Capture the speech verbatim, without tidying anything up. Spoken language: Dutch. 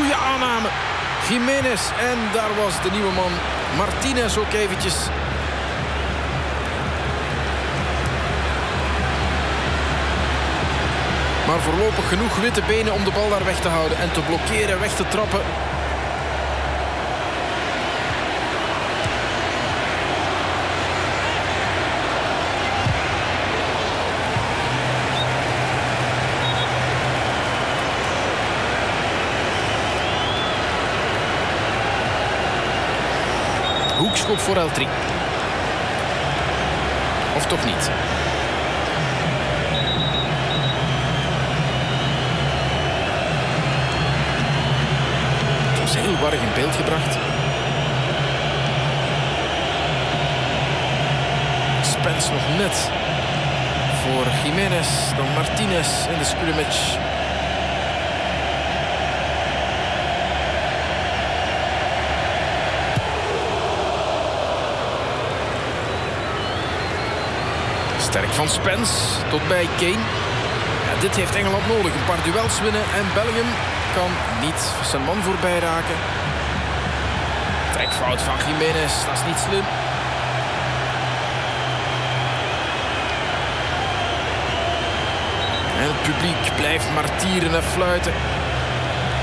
Goeie aanname. Giménez. En daar was de nieuwe man Martinez ook eventjes. Maar voorlopig genoeg witte benen om de bal daar weg te houden. En te blokkeren, weg te trappen. Hoekschop voor L drie. Of toch niet? Het was heel warrig in beeld gebracht. Spence nog net voor Giménez. Dan Martinez in de scrimmage. Sterk van Spence tot bij Kane. Ja, dit heeft Engeland nodig. Een paar duels winnen en Belgium kan niet zijn man voorbij raken. Trekfout van Giménez, dat is niet slim. En het publiek blijft martieren en fluiten.